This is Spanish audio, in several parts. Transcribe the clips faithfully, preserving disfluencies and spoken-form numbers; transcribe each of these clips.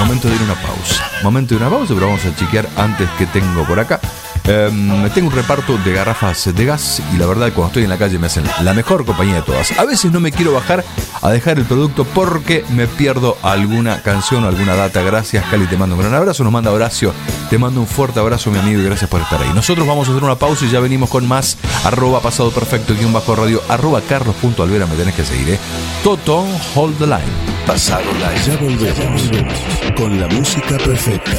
momento de ir a una pausa. Momento de una pausa, pero vamos a chequear antes que tengo por acá. Um, tengo un reparto de garrafas de gas y la verdad cuando estoy en la calle me hacen la mejor compañía de todas. A veces no me quiero bajar a dejar el producto porque me pierdo alguna canción o alguna data. Gracias, Cali, te mando un gran abrazo. Nos manda Horacio, te mando un fuerte abrazo, mi amigo, y gracias por estar ahí. Nosotros vamos a hacer una pausa y ya venimos con más. Arroba pasado perfecto, guión bajo radio, arroba carlos.alvera, me tenés que seguir, eh. Totón, hold the line. Pasado live. Ya volvemos, ya volvemos con la música perfecta.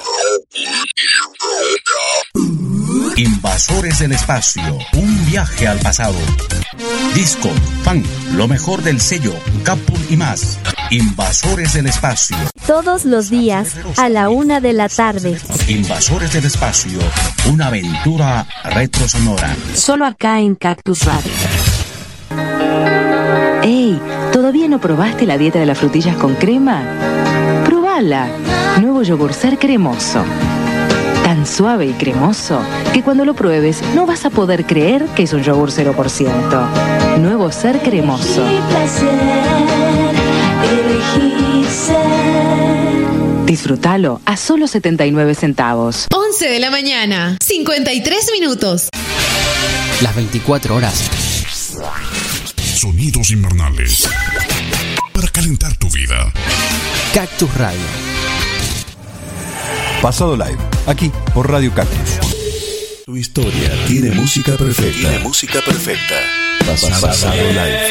Invasores del espacio, un viaje al pasado. Disco, fan, lo mejor del sello, Capul y más. Invasores del espacio. Todos los días a la una de la tarde. Invasores del espacio, una aventura retrosonora. Solo acá en Cactus Radio. Ey, ¿todavía no probaste la dieta de las frutillas con crema? Probala. Nuevo yogur Ser cremoso. Tan suave y cremoso que cuando lo pruebes no vas a poder creer que es un yogur cero por ciento. Nuevo Ser cremoso. Disfrútalo a solo setenta y nueve centavos. once de la mañana, cincuenta y tres minutos. Las veinticuatro horas. Sonidos invernales para calentar tu vida. Cactus Radio. Pasado live, aquí por Radio Cactus. Tu historia tiene música perfecta. Tiene música perfecta. Pasado live.